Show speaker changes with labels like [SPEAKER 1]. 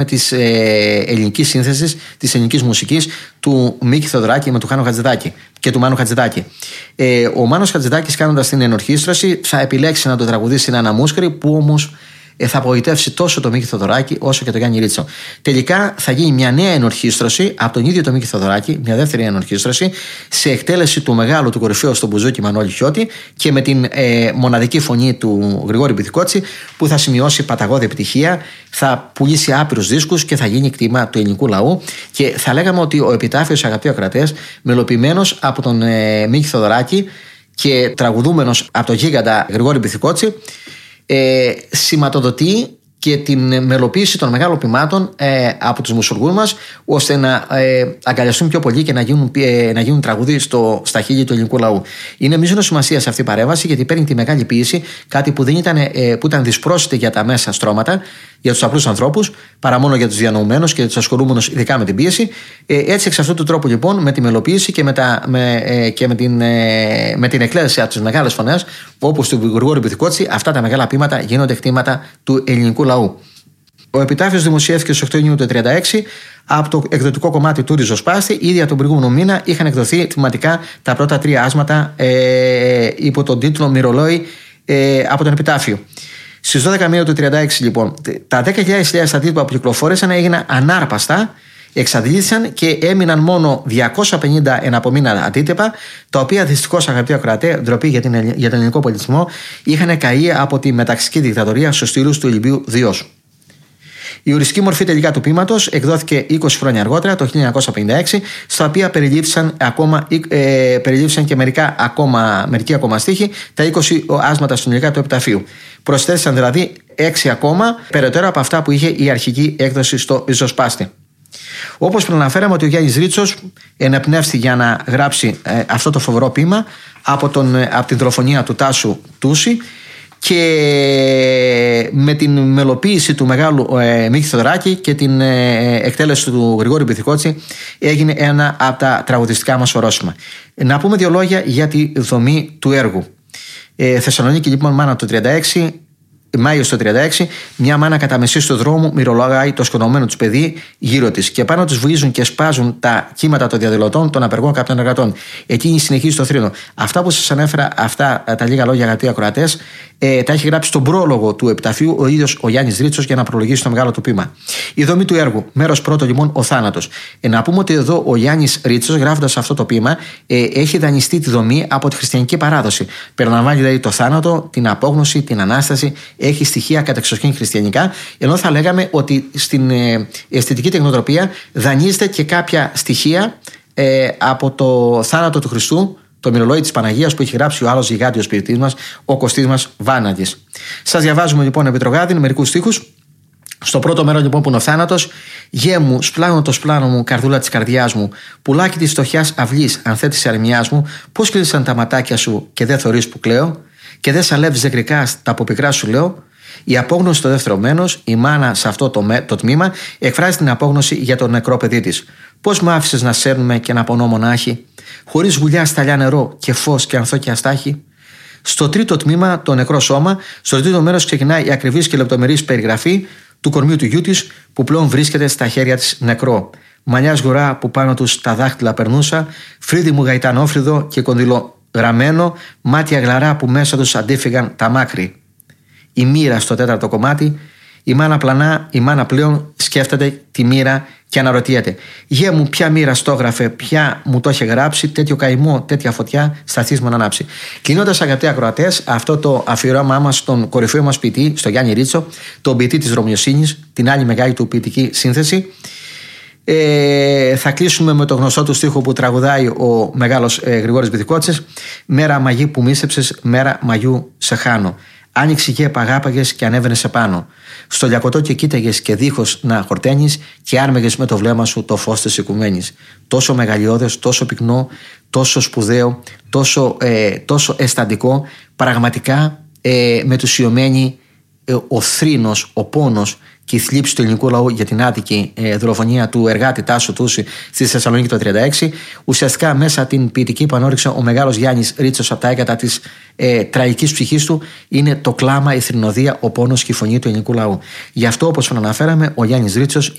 [SPEAKER 1] της ελληνικής σύνθεσης, της ελληνικής μουσικής του Μίκη Θεοδωράκη με του Χάνο Χατζηδάκη και του Μάνου Χατζηδάκη. Ο Μάνος Χατζηδάκης, κάνοντας την ενορχήστρωση, θα επιλέξει να το τραγουδήσει ένα αναμούσκρι που όμως θα απογοητεύσει τόσο το Μίκη Θεοδωράκη όσο και το Γιάννη Ρίτσο. Τελικά θα γίνει μια νέα ενορχήστρωση από τον ίδιο το Μίκη Θεοδωράκη, μια δεύτερη ενορχήστρωση, σε εκτέλεση του μεγάλου του κορυφαίου στον μπουζούκι Μανώλη Χιώτη και με την μοναδική φωνή του Γρηγόρη Μπιθικότσι, που θα σημειώσει παταγώδη επιτυχία, θα πουλήσει άπειρους δίσκους και θα γίνει κτήμα του ελληνικού λαού. Και θα λέγαμε ότι ο επιτάφιος, αγαπητοί ακροατές, μελοποιημένος από τον Μίκη Θεοδωράκη και τραγουδούμενος από τον γίγαντα Γρηγόρη Μπιθικότσι, σηματοδοτεί και την μελοποίηση των μεγάλων ποιμάτων από τους μουσουργούς μας, ώστε να αγκαλιαστούν πιο πολύ και να γίνουν τραγούδι στα χείλη του ελληνικού λαού. Είναι μείζωνος σημασία σε αυτή η παρέμβαση, γιατί παίρνει τη μεγάλη ποίηση, κάτι που ήταν δυσπρόσιτο για τα μέσα στρώματα, για τους απλούς ανθρώπους, παρά μόνο για τους διανοουμένους και τους ασχολούμενους ειδικά με την πίεση. Έτσι, εξ αυτού του τρόπου λοιπόν, με τη μελοποίηση και με την εκκλέση από τις μεγάλες φωνές, όπως του Γρηγόρη Μπιθικότσι, αυτά τα μεγάλα ποίηματα γίνονται κτήματα του ελληνικού λαού. Ο επιτάφιος δημοσιεύθηκε στις 8 Ιουνίου του 1936 από το εκδοτικό κομμάτι του Ριζοσπάστη. Ήδη από τον προηγούμενο μήνα είχαν εκδοθεί τμηματικά τα πρώτα 3 άσματα υπό τον τίτλο Μυρολόι από τον επιτάφιο. Στις 12 Μαΐου του 1936, λοιπόν, τα 10.000 αντίτυπα που κυκλοφόρησαν έγιναν ανάρπαστα, εξαντλήθησαν και έμειναν μόνο 250 εναπομείνα αντίτυπα, τα οποία δυστυχώς, αγαπητοί ακροατές, ντροπή για τον ελληνικό πολιτισμό, είχαν καεί από τη μεταξική δικτατορία στους στήλους του Ολυμπίου Διός. Η οριστική μορφή τελικά του ποίηματος εκδόθηκε 20 χρόνια αργότερα, το 1956, στα οποία περιλήφθησαν και μερικοί ακόμα στίχοι, τα 20 άσματα στον ελληνικά του επιταφείου. Προσθέθησαν δηλαδή 6 ακόμα περαιτέρω από αυτά που είχε η αρχική έκδοση στο Ριζοσπάστη. Όπως προαναφέραμε, ότι ο Γιάννης Ρίτσος εναπνεύστη για να γράψει αυτό το φοβερό ποίημα από την δολοφονία του Τάσου Τούση, και με την μελοποίηση του μεγάλου Μίκη Θεοδωράκη και την εκτέλεση του Γρηγόρη Μπιθικότσι έγινε ένα από τα τραγουδιστικά μας ορόσημα. Να πούμε 2 λόγια για τη δομή του έργου. Θεσσαλονίκη, λοιπόν, μάνα του 36, Μάιος του 36, μια μάνα κατά μεσής του δρόμου μυρολόγαει το σκοτωμένο του παιδί γύρω της, και πάνω τους βουίζουν και σπάζουν τα κύματα των διαδηλωτών, των απεργών κάποιων εργατών. Εκείνη συνεχίζει το θρήνο. Αυτά που σας ανέφερα, αυτά τα λίγα λόγια, αγαπητοί ακροατές, τα έχει γράψει στον πρόλογο του επιταφείου ο ίδιος ο Γιάννης Ρίτσος για να προλογίσει το μεγάλο του ποίημα. Η δομή του έργου. Μέρος πρώτο, λοιπόν, ο θάνατος. Να πούμε ότι εδώ ο Γιάννης Ρίτσος, γράφοντας αυτό το ποίημα, έχει δανειστεί τη δομή από τη χριστιανική παράδοση. Περιλαμβάνει δηλαδή το θάνατο, την απόγνωση, την ανάσταση, έχει στοιχεία κατεξοχήν χριστιανικά, ενώ θα λέγαμε ότι στην αισθητική τεχνοτροπία δανείζεται και κάποια στοιχεία από το θάνατο του Χριστού, το μυρολόι της Παναγίας, που έχει γράψει ο άλλος γιγάντιος ποιητής μας, ο Κωστής μας Βάναγκης. Σας διαβάζουμε, λοιπόν, επί τρογάδιν μερικούς στίχους. Στο πρώτο μέρο, λοιπόν, που είναι ο θάνατος. Γέ μου, σπλάνο το σπλάνο μου, καρδούλα της καρδιάς μου, πουλάκι της φτωχιάς αυλής, αν θέτης αρμιάς μου, πώς κλείσαν τα ματάκια σου και δεν θωρείς που κλαίω, και δεν σαλεύεις νεκρικά τα αποπικρά σου λέω. Η απόγνωση στο δεύτερο μένος, η μάνα σε αυτό το τμήμα, εκφράζει την απόγνωση για το νεκρό παιδί της. Πώς με άφησες να σέρνουμε και να πονώ μονάχη, χωρίς γουλιά σταλιά νερό και φως και ανθό και αστάχη. Στο τρίτο τμήμα, το νεκρό σώμα, στο τρίτο μέρος ξεκινάει η ακριβής και λεπτομερής περιγραφή του κορμιού του γιού της, που πλέον βρίσκεται στα χέρια της νεκρό. Μαλλιά σγουρά που πάνω τους τα δάχτυλα περνούσα, φρύδι μου γαϊτανόφρυδο και κονδυλογραμμένο, μάτια γλαρά που μέσα τους αντίφυγαν τα μάκρη. Η μοίρα στο 4ο κομμάτι. Η μάνα πλέον σκέφτεται τη μοίρα και αναρωτιέται. Γε μου, ποια μοίρα στόγραφε, ποια μου το είχε γράψει, τέτοιο καημό, τέτοια φωτιά στα θύσμα να ανάψει. Κλείνοντας, αγαπητοί ακροατές, αυτό το αφιερώμά μας στον κορυφαίο μας ποιητή, στον Γιάννη Ρίτσο, τον ποιητή της Ρωμιοσύνης, την άλλη μεγάλη του ποιητική σύνθεση. Θα κλείσουμε με το γνωστό του στίχο που τραγουδάει ο μεγάλος Γρηγόρης Μπιθικότσης. Μέρα μαγί που μίσεψες, μέρα μαγιού σε χάνω. Άνοιξε γε παγάπαγες και ανέβαινες επάνω. Στο λιακωτό και κοίταγες και δίχως να χορταίνεις, και άρμεγες με το βλέμμα σου το φως της οικουμένης. Τόσο μεγαλειώδες, τόσο πυκνό, τόσο σπουδαίο, τόσο αισθαντικό, πραγματικά μετουσιωμένη ο θρήνος, ο πόνος και η θλίψη του ελληνικού λαού για την άτικη δολοφονία του εργάτη Τάσου Τούση στη Θεσσαλονίκη το 1936. Ουσιαστικά μέσα την ποιητική που ανώριξε ο μεγάλος Γιάννης Ρίτσος από τα έγκατα της τραγικής ψυχής του είναι το κλάμα, η θρηνοδία, ο πόνος και η φωνή του ελληνικού λαού. Γι' αυτό, όπως αναφέραμε, ο Γιάννης Ρίτσος